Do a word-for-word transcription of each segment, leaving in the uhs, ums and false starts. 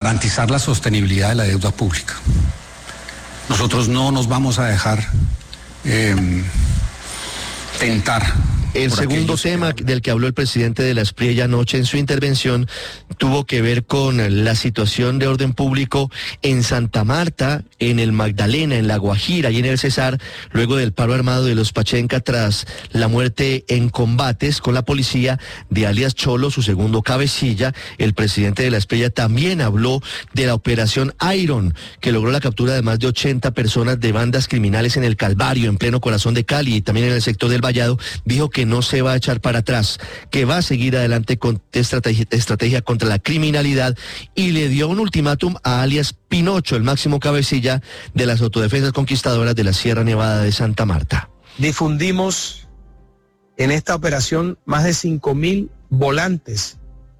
garantizar la sostenibilidad de la deuda pública. Nosotros no nos vamos a dejar eh, tentar. El segundo tema del que habló el presidente de la Asprilla anoche en su intervención tuvo que ver con la situación de orden público en Santa Marta, en el Magdalena, en La Guajira y en el Cesar, luego del paro armado de los Pachenca tras la muerte en combates con la policía de alias Cholo, su segundo cabecilla. El presidente de la Asprilla también habló de la operación Iron, que logró la captura de más de ochenta personas de bandas criminales en el Calvario, en pleno corazón de Cali y también en el sector del Vallado. Dijo que que no se va a echar para atrás, que va a seguir adelante con estrategia, estrategia contra la criminalidad, y le dio un ultimátum a alias Pinocho, el máximo cabecilla de las autodefensas conquistadoras de la Sierra Nevada de Santa Marta. Difundimos en esta operación más de cinco mil volantes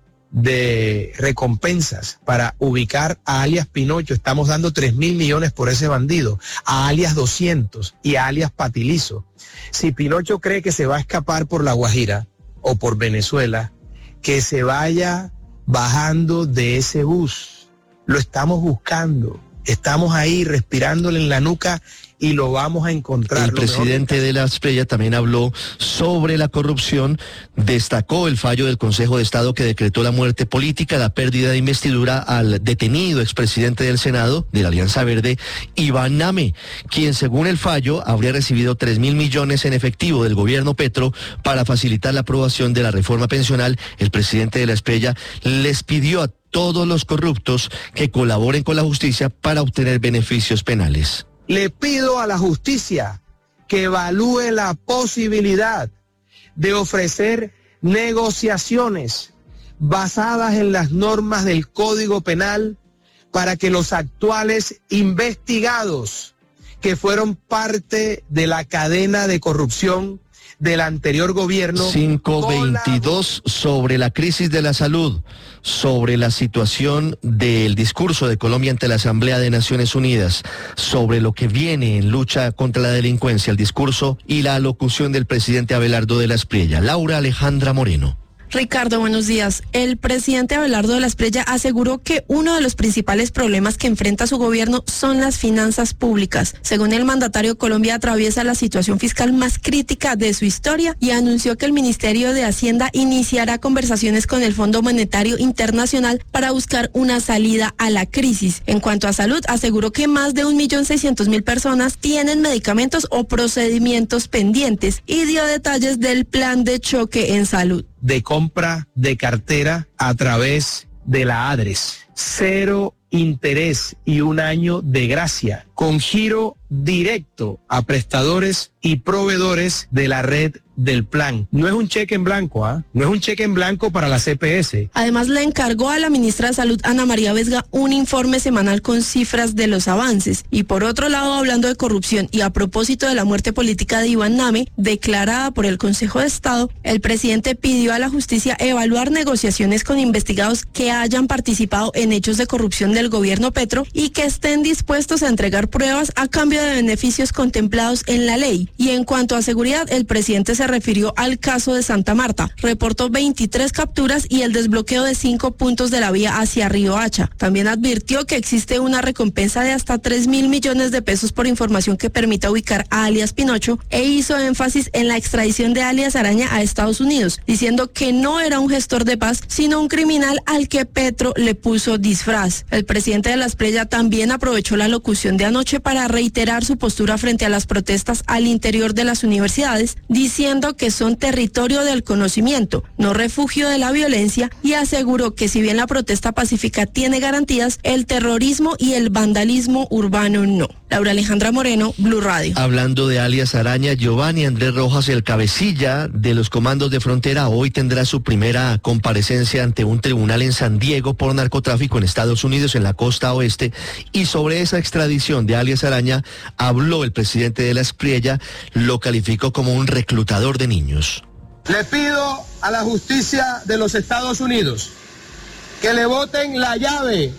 de recompensas para ubicar a alias Pinocho. Estamos dando tres mil millones por ese bandido, a alias doscientos y a alias Patilizo. Si Pinocho cree que se va a escapar por La Guajira o por Venezuela, que se vaya bajando de ese bus. Lo estamos buscando, estamos ahí respirándole en la nuca y lo vamos a encontrar. El presidente de la Asprilla también habló sobre la corrupción, destacó el fallo del Consejo de Estado que decretó la muerte política, la pérdida de investidura al detenido expresidente del Senado de la Alianza Verde, Iván Name, quien según el fallo habría recibido tres mil millones en efectivo del gobierno Petro para facilitar la aprobación de la reforma pensional. El presidente de la Asprilla les pidió a todos los corruptos que colaboren con la justicia para obtener beneficios penales. Le pido a la justicia que evalúe la posibilidad de ofrecer negociaciones basadas en las normas del Código Penal para que los actuales investigados que fueron parte de la cadena de corrupción del anterior gobierno. cinco veintidós sobre la crisis de la salud, sobre la situación del discurso de Colombia ante la Asamblea de Naciones Unidas, sobre lo que viene en lucha contra la delincuencia, el discurso y la alocución del presidente Abelardo de la Asprilla. Laura Alejandra Moreno. Ricardo, buenos días. El presidente Abelardo de la Asprilla aseguró que uno de los principales problemas que enfrenta su gobierno son las finanzas públicas. Según el mandatario, Colombia atraviesa la situación fiscal más crítica de su historia y anunció que el Ministerio de Hacienda iniciará conversaciones con el Fondo Monetario Internacional para buscar una salida a la crisis. En cuanto a salud, aseguró que más de un millón seiscientos mil personas tienen medicamentos o procedimientos pendientes y dio detalles del plan de choque en salud. De compra de cartera a través de la ADRES. Cero interés y un año de gracia, con giro directo a prestadores y proveedores de la red del plan. No es un cheque en blanco, ¿ah? ¿eh? No es un cheque en blanco para la C P S. Además, le encargó a la ministra de Salud, Ana María Vesga, un informe semanal con cifras de los avances. Y por otro lado, hablando de corrupción y a propósito de la muerte política de Iván Name, declarada por el Consejo de Estado, el presidente pidió a la justicia evaluar negociaciones con investigados que hayan participado en hechos de corrupción del gobierno Petro y que estén dispuestos a entregar pruebas a cambio de beneficios contemplados en la ley. Y en cuanto a seguridad, el presidente se refirió al caso de Santa Marta. Reportó veintitrés capturas y el desbloqueo de cinco puntos de la vía hacia Río Hacha. También advirtió que existe una recompensa de hasta tres mil millones de pesos por información que permita ubicar a alias Pinocho e hizo énfasis en la extradición de alias Araña a Estados Unidos, diciendo que no era un gestor de paz, sino un criminal al que Petro le puso disfraz. El presidente de la Asprilla también aprovechó la locución de anoche para reiterar su postura frente a las protestas al interior de las universidades, diciendo que son territorio del conocimiento, no refugio de la violencia, y aseguró que si bien la protesta pacífica tiene garantías, el terrorismo y el vandalismo urbano no. Laura Alejandra Moreno, Blue Radio. Hablando de alias Araña, Giovanni Andrés Rojas, el cabecilla de los comandos de frontera, hoy tendrá su primera comparecencia ante un tribunal en San Diego por narcotráfico en Estados Unidos, en la costa oeste, y sobre esa extradición de alias Araña habló el presidente de la Asprilla, lo calificó como un reclutador de niños. Le pido a la justicia de los Estados Unidos que le boten la llave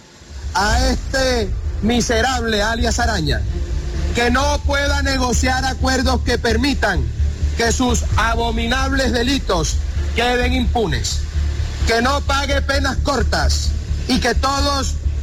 a este miserable alias Araña, que no pueda negociar acuerdos que permitan que sus abominables delitos queden impunes, que no pague penas cortas y que todos sus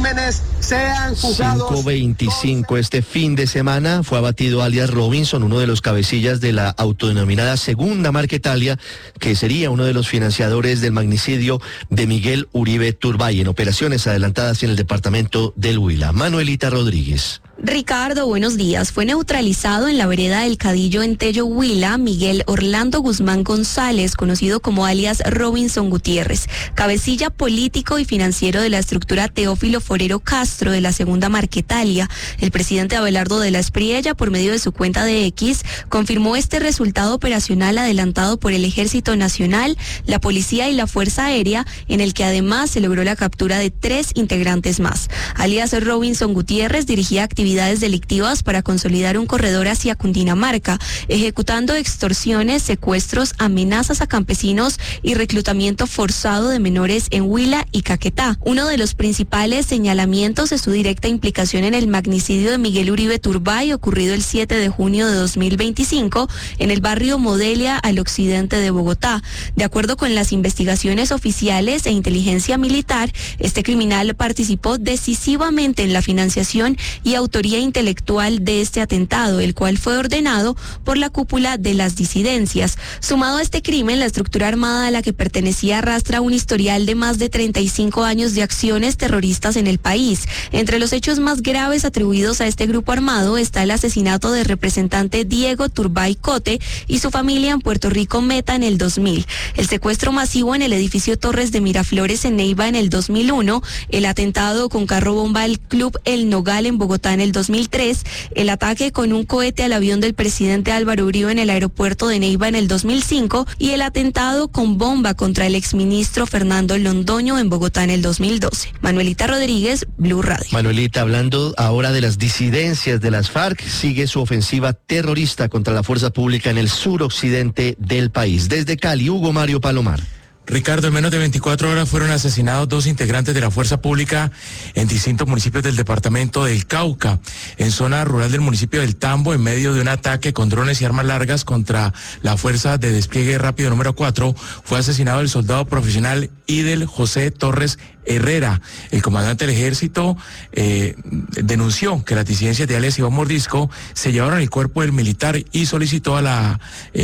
crímenes sean juzgados. cinco veinticinco. Este fin de semana fue abatido alias Robinson, uno de los cabecillas de la autodenominada Segunda Marquetalia, que sería uno de los financiadores del magnicidio de Miguel Uribe Turbay en operaciones adelantadas en el departamento del Huila. Manuelita Rodríguez. Ricardo, buenos días. Fue neutralizado en la vereda del Cadillo en Tello, Huila, Miguel Orlando Guzmán González, conocido como alias Robinson Gutiérrez, cabecilla político y financiero de la estructura Teófilo Forero Castro de la Segunda Marquetalia. El presidente Abelardo de la Espriella, por medio de su cuenta de X, confirmó este resultado operacional adelantado por el Ejército Nacional, la Policía y la Fuerza Aérea, en el que además se logró la captura de tres integrantes más. Alias Robinson Gutiérrez dirigía actividades delictivas para consolidar un corredor hacia Cundinamarca, ejecutando extorsiones, secuestros, amenazas a campesinos y reclutamiento forzado de menores en Huila y Caquetá. Uno de los principales señalamientos es su directa implicación en el magnicidio de Miguel Uribe Turbay, ocurrido el siete de junio de dos mil veinticinco en el barrio Modelia, al occidente de Bogotá. De acuerdo con las investigaciones oficiales e inteligencia militar, este criminal participó decisivamente en la financiación y autoría intelectual de este atentado, el cual fue ordenado por la cúpula de las disidencias. Sumado a este crimen, la estructura armada a la que pertenecía arrastra un historial de más de treinta y cinco años de acciones terroristas en el país. Entre los hechos más graves atribuidos a este grupo armado está el asesinato del representante Diego Turbay Cote y su familia en Puerto Rico Meta en el dos mil, el secuestro masivo en el edificio Torres de Miraflores en Neiva en el dos mil uno, el atentado con carro bomba al Club El Nogal en Bogotá en el dos mil tres, el ataque con un cohete al avión del presidente Álvaro Uribe en el aeropuerto de Neiva en el dos mil cinco y el atentado con bomba contra el exministro Fernando Londoño en Bogotá en el dos mil doce. Manuelita Rodríguez, Blue Radio. Manuelita, hablando ahora de las disidencias de las FARC, sigue su ofensiva terrorista contra la fuerza pública en el suroccidente del país. Desde Cali, Hugo Mario Palomar. Ricardo, en menos de veinticuatro horas fueron asesinados dos integrantes de la fuerza pública en distintos municipios del departamento del Cauca, en zona rural del municipio del Tambo, en medio de un ataque con drones y armas largas contra la fuerza de despliegue rápido número cuatro, fue asesinado el soldado profesional Idel José Torres Herrera. El comandante del ejército eh, denunció que las disidencias de alias Iván Mordisco se llevaron el cuerpo del militar y solicitó a la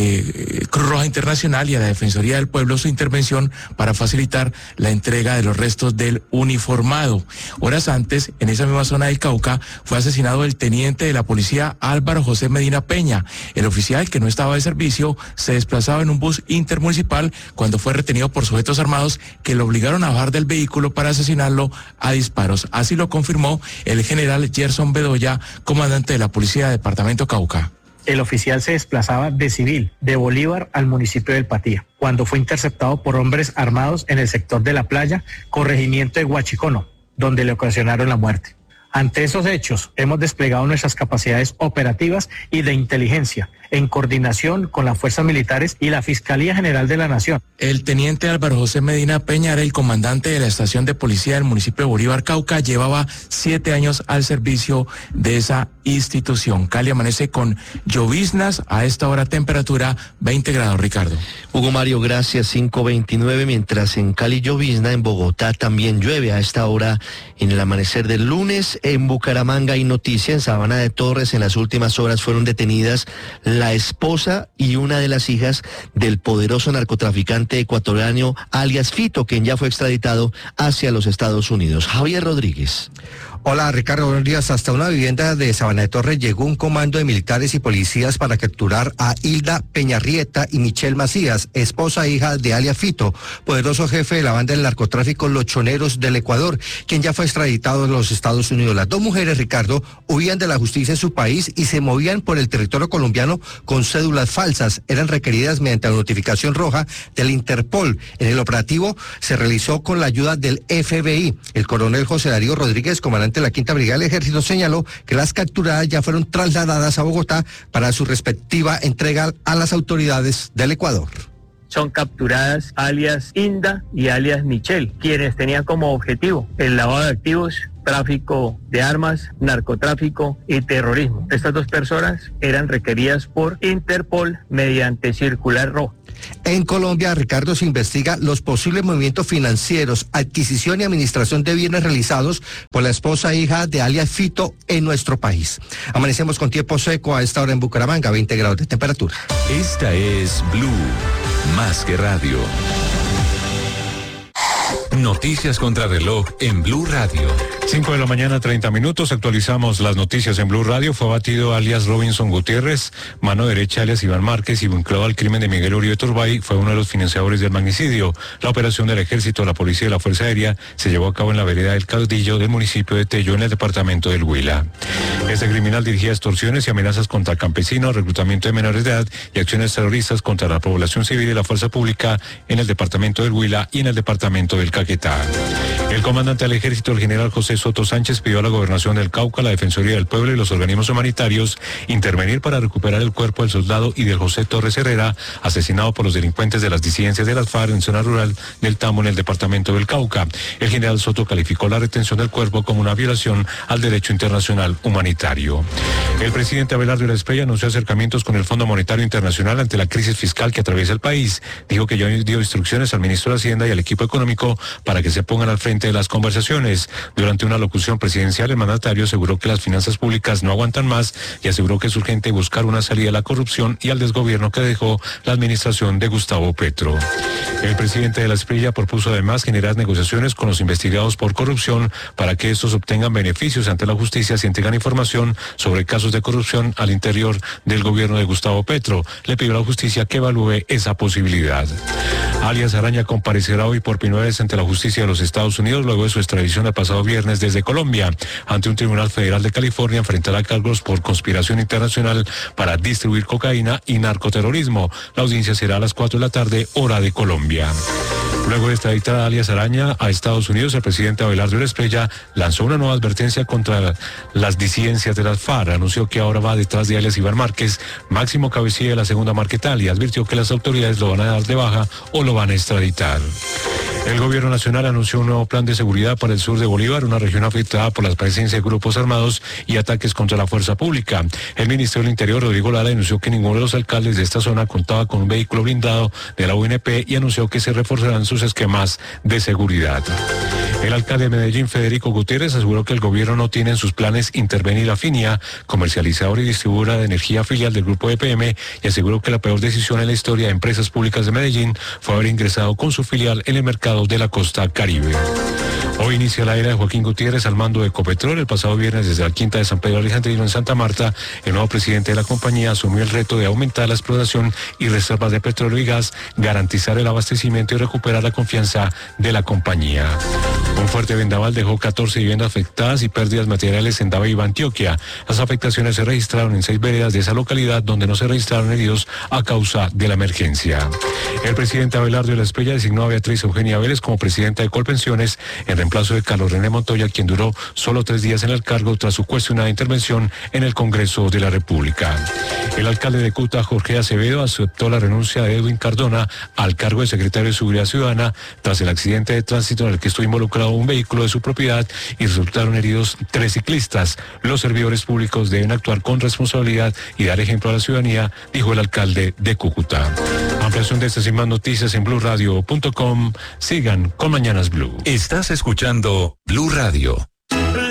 eh, Cruz Roja Internacional y a la Defensoría del Pueblo su intervención para facilitar la entrega de los restos del uniformado. Horas antes, en esa misma zona del Cauca, fue asesinado el teniente de la policía Álvaro José Medina Peña. El oficial, que no estaba de servicio, se desplazaba en un bus intermunicipal cuando fue retenido por sujetos armados que lo obligaron a bajar del vehículo para asesinarlo a disparos. Así lo confirmó el general Gerson Bedoya, comandante de la Policía de Departamento Cauca. El oficial se desplazaba de civil, de Bolívar al municipio del Patía, cuando fue interceptado por hombres armados en el sector de la playa, corregimiento de Huachicono, donde le ocasionaron la muerte. Ante esos hechos, hemos desplegado nuestras capacidades operativas y de inteligencia, en coordinación con las fuerzas militares y la Fiscalía General de la Nación. El teniente Álvaro José Medina Peña era el comandante de la estación de policía del municipio de Bolívar, Cauca. Llevaba siete años al servicio de esa institución. Cali amanece con lloviznas, a esta hora temperatura veinte grados, Ricardo. Hugo Mario, gracias. cinco veintinueve, mientras en Cali llovizna, en Bogotá también llueve a esta hora en el amanecer del lunes. En Bucaramanga hay noticia, en Sabana de Torres en las últimas horas fueron detenidas la esposa y una de las hijas del poderoso narcotraficante ecuatoriano alias Fito, quien ya fue extraditado hacia los Estados Unidos. Javier Rodríguez. Hola Ricardo, buenos días. Hasta una vivienda de Sabana de Torres llegó un comando de militares y policías para capturar a Hilda Peñarrieta y Michelle Macías, esposa e hija de alias Fito, poderoso jefe de la banda del narcotráfico Los Choneros del Ecuador, quien ya fue extraditado en los Estados Unidos. Las dos mujeres, Ricardo, huían de la justicia en su país y se movían por el territorio colombiano con cédulas falsas. Eran requeridas mediante la notificación roja del Interpol. En el operativo se realizó con la ayuda del F B I. El coronel José Darío Rodríguez, comandante de la Quinta Brigada del Ejército, señaló que las capturadas ya fueron trasladadas a Bogotá para su respectiva entrega a las autoridades del Ecuador. Son capturadas alias Inda y alias Michelle, quienes tenían como objetivo el lavado de activos, tráfico de armas, narcotráfico y terrorismo. Estas dos personas eran requeridas por Interpol mediante circular roja. En Colombia, Ricardo, se investiga los posibles movimientos financieros, adquisición y administración de bienes realizados por la esposa e hija de alias Fito en nuestro país. Amanecemos con tiempo seco a esta hora en Bucaramanga, veinte grados de temperatura. Esta es Blue, más que radio. Noticias contra reloj en Blue Radio. cinco de la mañana, treinta minutos. Actualizamos las noticias en Blue Radio. Fue abatido alias Robinson Gutiérrez, mano derecha alias Iván Márquez, y vinculado al crimen de Miguel Uribe Turbay. Fue uno de los financiadores del magnicidio. La operación del Ejército, la Policía y la Fuerza Aérea se llevó a cabo en la vereda del Caudillo del municipio de Tello, en el departamento del Huila. Este criminal dirigía extorsiones y amenazas contra campesinos, reclutamiento de menores de edad y acciones terroristas contra la población civil y la fuerza pública en el departamento del Huila y en el departamento del Caquetá. El comandante del Ejército, el general José Soto Sánchez, pidió a la Gobernación del Cauca, la Defensoría del Pueblo y los organismos humanitarios intervenir para recuperar el cuerpo del soldado y de José Torres Herrera, asesinado por los delincuentes de las disidencias de las FARC en zona rural del Tambo, en el departamento del Cauca. El general Soto calificó la retención del cuerpo como una violación al derecho internacional humanitario. El presidente Abelardo Espriella anunció acercamientos con el Fondo Monetario Internacional ante la crisis fiscal que atraviesa el país. Dijo que ya dio instrucciones al ministro de Hacienda y al equipo económico para que se pongan al frente de las conversaciones. Durante una locución presidencial, el mandatario aseguró que las finanzas públicas no aguantan más y aseguró que es urgente buscar una salida a la corrupción y al desgobierno que dejó la administración de Gustavo Petro. El presidente de la Espriella propuso además generar negociaciones con los investigados por corrupción para que estos obtengan beneficios ante la justicia si entregan información sobre casos de corrupción al interior del gobierno de Gustavo Petro. Le pidió a la justicia que evalúe esa posibilidad. Alias Araña comparecerá hoy por primera vez ante la justicia de los Estados Unidos luego de su extradición el pasado viernes desde Colombia. Ante un tribunal federal de California enfrentará cargos por conspiración internacional para distribuir cocaína y narcoterrorismo. La audiencia será a las cuatro de la tarde, hora de Colombia. Luego de extraditar a alias Araña a Estados Unidos, el presidente Abelardo Espriella lanzó una nueva advertencia contra las disidencias de las FARC. Anunció que ahora va detrás de alias Iván Márquez, máximo cabecilla de la segunda Marquetal, y advirtió que las autoridades lo van a dar de baja o lo van a extraditar. El gobierno nacional anunció un nuevo plan de seguridad para el sur de Bolívar, una región afectada por la presencia de grupos armados y ataques contra la fuerza pública. El ministro del Interior, Rodrigo Lara, anunció que ninguno de los alcaldes de esta zona contaba con un vehículo blindado de la U N P y anunció que se reforzarán sus esquemas de seguridad. El alcalde de Medellín, Federico Gutiérrez, aseguró que el gobierno no tiene en sus planes intervenir a Finia, comercializadora y distribuidora de energía filial del grupo E P M, y aseguró que la peor decisión en la historia de empresas públicas de Medellín fue haber ingresado con su filial en el mercado de la costa Caribe. Hoy inicia la era de Joaquín Gutiérrez al mando de Ecopetrol. El pasado viernes, desde la Quinta de San Pedro Alejandrino en Santa Marta, el nuevo presidente de la compañía asumió el reto de aumentar la explotación y reservas de petróleo y gas, garantizar el abastecimiento y recuperar la confianza de la compañía. Un fuerte vendaval dejó catorce viviendas afectadas y pérdidas materiales en Dabeiba, Antioquia. Las afectaciones se registraron en seis veredas de esa localidad, donde no se registraron heridos a causa de la emergencia. El presidente Abelardo Espriella designó a Beatriz Eugenia Vélez como presidenta de Colpensiones en reemplazo de Carlos René Montoya, quien duró solo tres días en el cargo tras su cuestionada intervención en el Congreso de la República. El alcalde de Cuta, Jorge Acevedo, aceptó la renuncia de Edwin Cardona al cargo de secretario de Seguridad Ciudadana tras el accidente de tránsito en el que estuvo involucrado un vehículo de su propiedad y resultaron heridos tres ciclistas. Los servidores públicos deben actuar con responsabilidad y dar ejemplo a la ciudadanía, dijo el alcalde de Cúcuta. Ampliación de estas y más noticias en blue radio punto com. Sigan con Mañanas Blue. Estás escuchando Blue Radio.